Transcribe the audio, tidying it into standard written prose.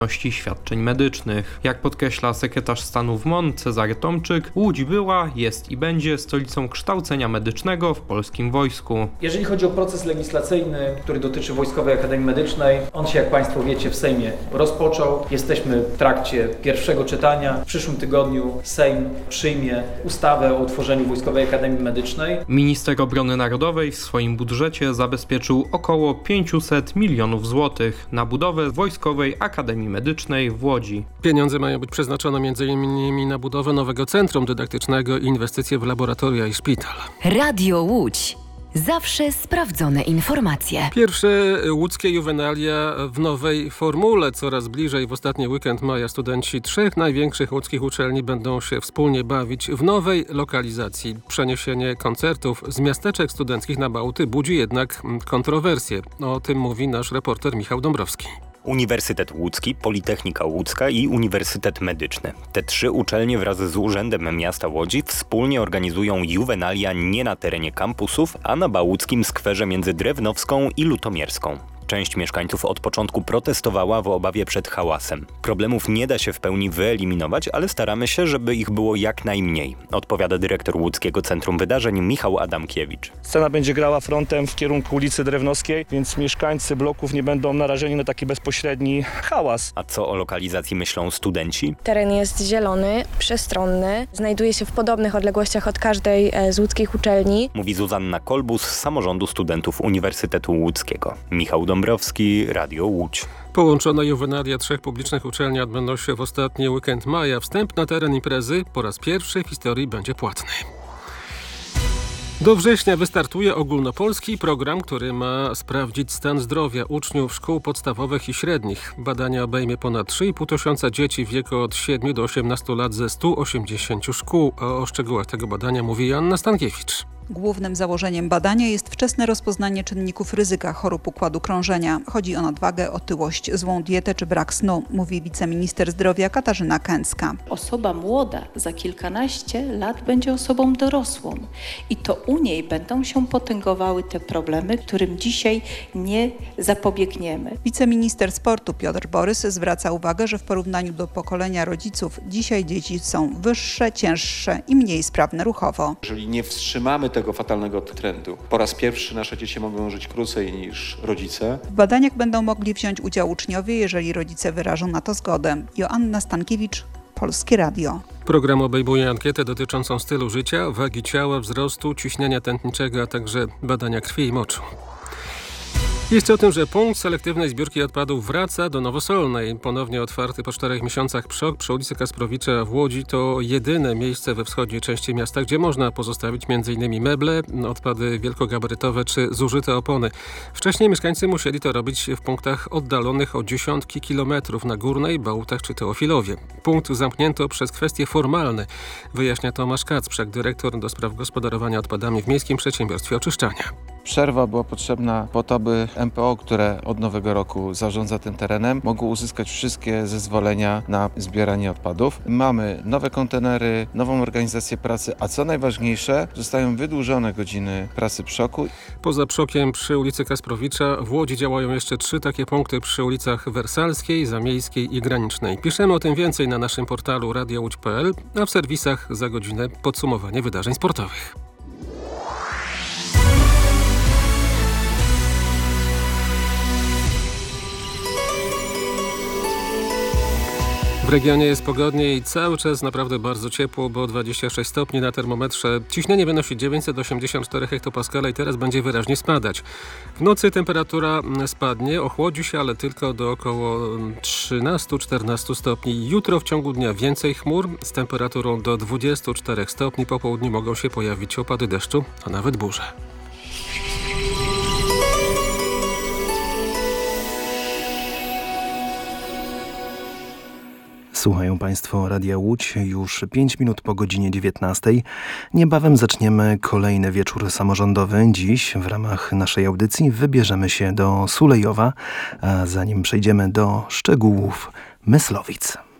świadczeń medycznych. Jak podkreśla sekretarz stanu w MON Cezary Tomczyk, Łódź była, jest i będzie stolicą kształcenia medycznego w polskim wojsku. Jeżeli chodzi o proces legislacyjny, który dotyczy Wojskowej Akademii Medycznej, on się, jak Państwo wiecie, w Sejmie rozpoczął. Jesteśmy w trakcie pierwszego czytania. W przyszłym tygodniu Sejm przyjmie ustawę o utworzeniu Wojskowej Akademii Medycznej. Minister Obrony Narodowej w swoim budżecie zabezpieczył około 500 milionów złotych na budowę Wojskowej Akademii Medycznej w Łodzi. Pieniądze mają być przeznaczone m.in. na budowę nowego centrum dydaktycznego i inwestycje w laboratoria i szpital. Radio Łódź. Zawsze sprawdzone informacje. Pierwsze łódzkie juwenalia w nowej formule. Coraz bliżej w ostatni weekend maja studenci 3 największych łódzkich uczelni będą się wspólnie bawić w nowej lokalizacji. Przeniesienie koncertów z miasteczek studenckich na Bałty budzi jednak kontrowersje. O tym mówi nasz reporter Michał Dąbrowski. Uniwersytet Łódzki, Politechnika Łódzka i Uniwersytet Medyczny. Te 3 uczelnie wraz z Urzędem Miasta Łodzi wspólnie organizują juwenalia nie na terenie kampusów, a na Bałuckim skwerze między Drewnowską i Lutomierską. Część mieszkańców od początku protestowała w obawie przed hałasem. Problemów nie da się w pełni wyeliminować, ale staramy się, żeby ich było jak najmniej, odpowiada dyrektor Łódzkiego Centrum Wydarzeń Michał Adamkiewicz. Scena będzie grała frontem w kierunku ulicy Drewnowskiej, więc mieszkańcy bloków nie będą narażeni na taki bezpośredni hałas. A co o lokalizacji myślą studenci? Teren jest zielony, przestronny, znajduje się w podobnych odległościach od każdej z łódzkich uczelni. Mówi Zuzanna Kolbus z Samorządu Studentów Uniwersytetu Łódzkiego. Michał Dąbrowski, Radio Łódź. Połączone juwenalia 3 publicznych uczelni odbędą się w ostatni weekend maja. Wstęp na teren imprezy po raz pierwszy w historii będzie płatny. Do września wystartuje ogólnopolski program, który ma sprawdzić stan zdrowia uczniów szkół podstawowych i średnich. Badania obejmie ponad 3,5 tysiąca dzieci w wieku od 7 do 18 lat ze 180 szkół. O szczegółach tego badania mówi Joanna Stankiewicz. Głównym założeniem badania jest wczesne rozpoznanie czynników ryzyka chorób układu krążenia. Chodzi o nadwagę, otyłość, złą dietę czy brak snu, mówi wiceminister zdrowia Katarzyna Kęcka. Osoba młoda za kilkanaście lat będzie osobą dorosłą i to u niej będą się potęgowały te problemy, którym dzisiaj nie zapobiegniemy. Wiceminister sportu Piotr Borys zwraca uwagę, że w porównaniu do pokolenia rodziców dzisiaj dzieci są wyższe, cięższe i mniej sprawne ruchowo. Jeżeli nie wstrzymamy tego fatalnego trendu, po raz pierwszy nasze dzieci mogą żyć krócej niż rodzice. W badaniach będą mogli wziąć udział uczniowie, jeżeli rodzice wyrażą na to zgodę. Joanna Stankiewicz, Polskie Radio. Program obejmuje ankietę dotyczącą stylu życia, wagi ciała, wzrostu, ciśnienia tętniczego, a także badania krwi i moczu. Jeszcze o tym, że punkt selektywnej zbiórki odpadów wraca do Nowosolnej. Ponownie otwarty po 4 miesiącach PSZOK przy ulicy Kasprowicza w Łodzi to jedyne miejsce we wschodniej części miasta, gdzie można pozostawić m.in. meble, odpady wielkogabarytowe czy zużyte opony. Wcześniej mieszkańcy musieli to robić w punktach oddalonych o dziesiątki kilometrów na Górnej, Bałtach czy Teofilowie. Punkt zamknięto przez kwestie formalne, wyjaśnia Tomasz Kacprzak, dyrektor do spraw gospodarowania odpadami w Miejskim Przedsiębiorstwie Oczyszczania. Przerwa była potrzebna po to, by MPO, które od nowego roku zarządza tym terenem, mogło uzyskać wszystkie zezwolenia na zbieranie odpadów. Mamy nowe kontenery, nową organizację pracy, a co najważniejsze, zostają wydłużone godziny pracy PSZOK-u. Poza PSZOK-iem przy ulicy Kasprowicza w Łodzi działają jeszcze 3 takie punkty przy ulicach Wersalskiej, Zamiejskiej i Granicznej. Piszemy o tym więcej na naszym portalu radiołódź.pl, a w serwisach za godzinę podsumowanie wydarzeń sportowych. W regionie jest pogodnie i cały czas naprawdę bardzo ciepło, bo 26 stopni na termometrze. Ciśnienie wynosi 984 hektopaskala i teraz będzie wyraźnie spadać. W nocy temperatura spadnie, ochłodzi się, ale tylko do około 13-14 stopni. Jutro w ciągu dnia więcej chmur z temperaturą do 24 stopni. Po południu mogą się pojawić opady deszczu, a nawet burze. Słuchają Państwo Radia Łódź już 5 minut po godzinie 19. Niebawem zaczniemy kolejny wieczór samorządowy. Dziś w ramach naszej audycji wybierzemy się do Sulejowa, a zanim przejdziemy do szczegółów Myslowic.